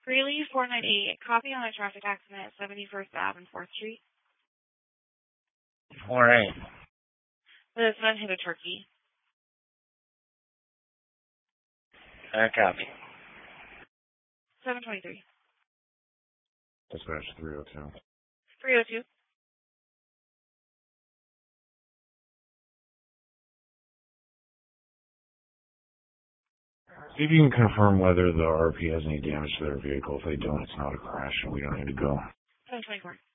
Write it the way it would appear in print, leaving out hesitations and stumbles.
Greeley 498, copy on a traffic accident at 71st Ave and 4th Street. 4-8. The son hit a turkey. Copy. 723. Dispatch 302. 302. See if you can confirm whether the RP has any damage to their vehicle. If they don't, it's not a crash and we don't need to go. 724.